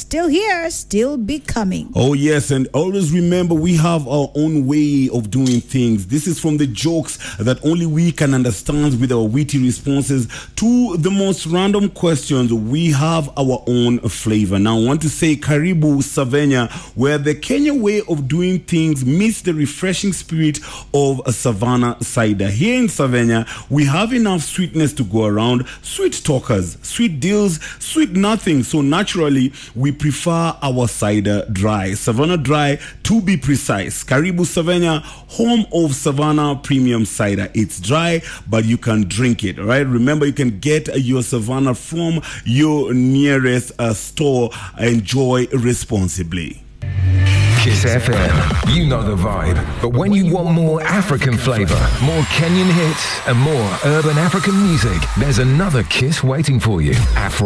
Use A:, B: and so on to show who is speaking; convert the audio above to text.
A: still here, still becoming.
B: Oh, yes. And always remember, we have our own way of doing things. This is from the jokes that only we can understand with our witty responses to the most random questions. We have our own flavor. Now, I want to say Karibu Savannah, where the Kenya way of doing things meets the refreshing spirit of a Savannah cider. Here in Savannah, we have enough sweetness to go around. Sweet talkers, sweet deals, sweet nothing. So naturally, we prefer our cider dry. Savannah Dry, to be precise. Karibu Savannah, home of Savannah Premium Cider. It's dry, but you can drink it, all right? Remember, you can get your Savannah from your nearest store. Enjoy responsibly.
C: Kiss FM, you know the vibe. But when you want more African flavor, more Kenyan hits, and more urban African music, there's another Kiss waiting for you. Afro